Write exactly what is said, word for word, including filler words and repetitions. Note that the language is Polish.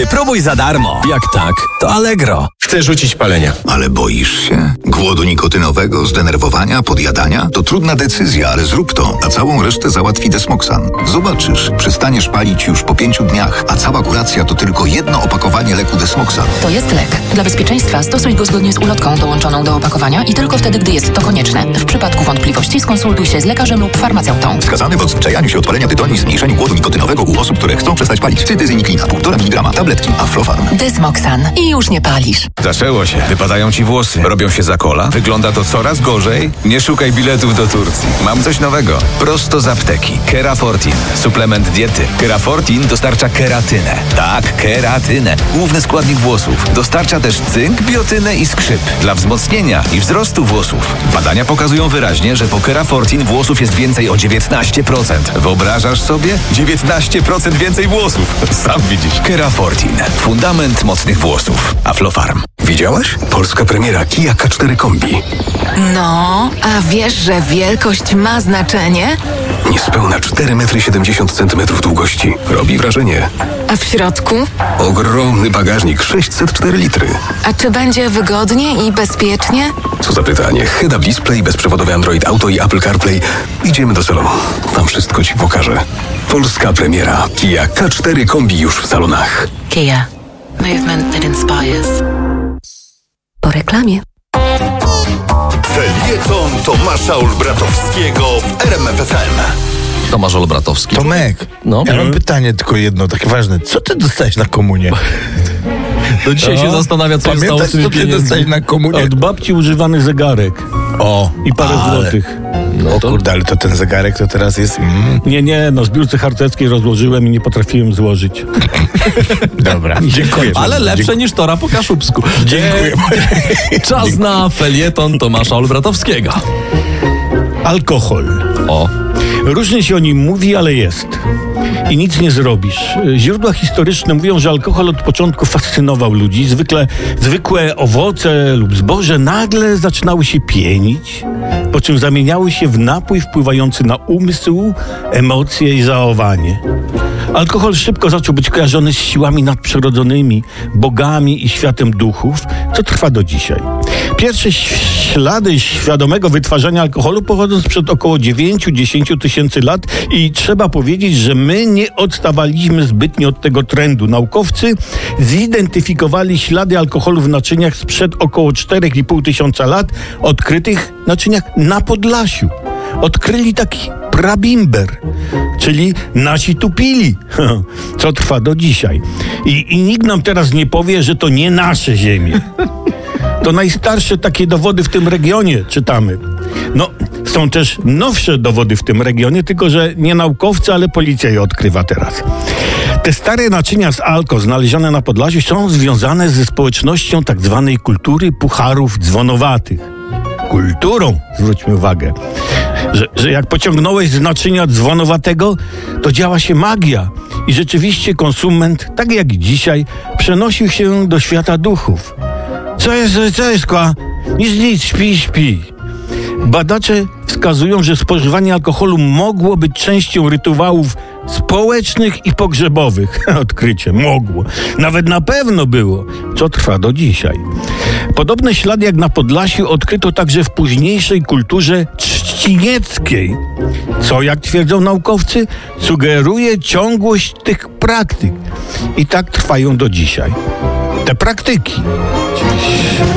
Wypróbuj za darmo. Jak tak, to Allegro. Chcę rzucić palenia. Ale boisz się? Głodu nikotynowego, zdenerwowania, podjadania? To trudna decyzja, ale zrób to, a całą resztę załatwi Desmoxan. Zobaczysz, przestaniesz palić już po pięciu dniach, a cała kuracja to tylko jedno opakowanie leku Desmoxan. To jest lek. Dla bezpieczeństwa stosuj go zgodnie z ulotką dołączoną do opakowania i tylko wtedy, gdy jest to konieczne. W przypadku wątpliwości skonsultuj się z lekarzem lub farmaceutą. Wskazany w odzwyczajaniu się od palenia tytoniu i zmniejszeniu głodu nikotynowego u osób, które chcą przestać palić. Cytyzyniklina, półtora miligrama, tabletki, Aflofarm. Desmoxan. I już nie palisz. Zaczęło się. Wypadają ci włosy. Robią się za kola. Wygląda to coraz gorzej. Nie szukaj biletów do Turcji. Mam coś nowego. Prosto z apteki. Kerafortin. Suplement diety. Kerafortin dostarcza keratynę. Tak, keratynę. Główny składnik włosów. Dostarcza też cynk, biotynę i skrzyp. Dla wzmocnienia i wzrostu włosów. Badania pokazują wyraźnie, że po Kerafortin włosów jest więcej o dziewiętnaście procent. Wyobrażasz sobie? dziewiętnaście procent więcej włosów. Sam widzisz. Kerafortin. Fundament mocnych włosów. Aflofarm. Widziałaś? Polska premiera Kia K cztery Kombi. No, a wiesz, że wielkość ma znaczenie? Niespełna cztery metry siedemdziesiąt centymetrów długości. Robi wrażenie. A w środku? Ogromny bagażnik, sześćset cztery litry. A czy będzie wygodnie i bezpiecznie? Co za pytanie. Head-up display, bezprzewodowy Android Auto i Apple CarPlay. Idziemy do salonu. Tam wszystko ci pokażę. Polska premiera Kia K cztery Kombi już w salonach. Kia. Movement that inspires. Po reklamie. Felieton Tomasza Olbratowskiego w R M F F M. Tomasz Olbratowski. Tomek, no? ja mam pytanie tylko jedno, takie ważne. Co ty dostałeś na komunię? Do dzisiaj się zastanawia, co się stało z tymi co ty pieniędzmi. dostałeś na komunię? Od babci używany zegarek. O, i parę ale... złotych. No o to... kurde, ale to ten zegarek to teraz jest... Mm. Nie, nie, no zbiórce harcerskiej rozłożyłem i nie potrafiłem złożyć. Dobra, dziękuję. Ale lepsze Dziękuję. niż Tora po Kaszubsku. Dziękuję. Czas Dziękuję. na felieton Tomasza Olbratowskiego. Alkohol. O. Różnie się o nim mówi, ale jest. I nic nie zrobisz. Źródła historyczne mówią, że alkohol od początku fascynował ludzi. Zwykle zwykłe owoce lub zboże nagle zaczynały się pienić, po czym zamieniały się w napój wpływający na umysł, emocje i zachowanie. Alkohol szybko zaczął być kojarzony z siłami nadprzyrodzonymi, bogami i światem duchów, co trwa do dzisiaj. Pierwsze ślady świadomego wytwarzania alkoholu pochodzą sprzed około dziewięć do dziesięciu tysięcy lat i trzeba powiedzieć, że my nie odstawaliśmy zbytnio od tego trendu. Naukowcy zidentyfikowali ślady alkoholu w naczyniach sprzed około czterech i pół tysiąca lat, odkrytych naczyniach na Podlasiu. Odkryli taki prabimber, czyli nasi tu pili, co trwa do dzisiaj. I, I nikt nam teraz nie powie, że to nie nasze ziemie. To najstarsze takie dowody w tym regionie, czytamy. No, są też nowsze dowody w tym regionie, tylko że nie naukowcy, ale policja je odkrywa teraz. Te stare naczynia z alko znalezione na Podlasiu są związane ze społecznością tak zwanej kultury pucharów dzwonowatych. Kulturą, zwróćmy uwagę, że, że jak pociągnąłeś z naczynia dzwonowatego, to działa się magia i rzeczywiście konsument, tak jak i dzisiaj, przenosił się do świata duchów. Co jest, co jest, kwa? Nic, nic, śpi, śpi. Badacze wskazują, że spożywanie alkoholu mogło być częścią rytuałów społecznych i pogrzebowych. Odkrycie, mogło. Nawet na pewno było, co trwa do dzisiaj. Podobne ślady jak na Podlasiu odkryto także w późniejszej kulturze trzcinieckiej, co, jak twierdzą naukowcy, sugeruje ciągłość tych praktyk. I tak trwają do dzisiaj. Te praktyki. Oczywiście.